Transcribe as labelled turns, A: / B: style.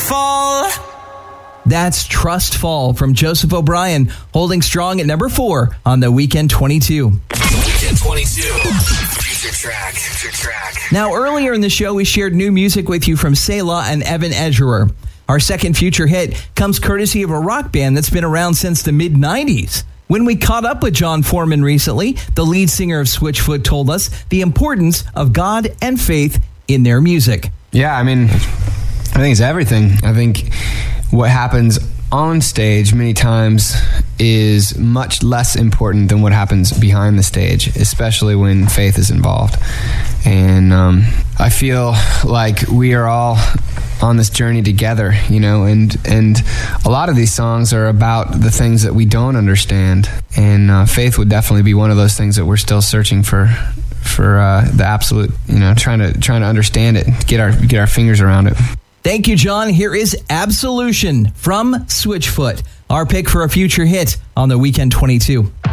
A: Fall.
B: That's Trust Fall from Joseph O'Brien, holding strong at number 4 on the Weekend 22.
A: Weekend 22. Future track.
B: Now, earlier in the show, we shared new music with you from Selah and Evan Edgerer. Our second future hit comes courtesy of a rock band that's been around since the mid-90s. When we caught up with John Foreman recently, the lead singer of Switchfoot told us the importance of God and faith in their music.
C: Yeah, I mean, I think it's everything. I think what happens on stage many times is much less important than what happens behind the stage, especially when faith is involved. And I feel like we are all on this journey together, you know, and a lot of these songs are about the things that we don't understand, and faith would definitely be one of those things that we're still searching for the absolute, you know, trying to understand it, get our fingers around it.
B: Thank you, John. Here is Absolution from Switchfoot, our pick for a future hit on the Weekend 22.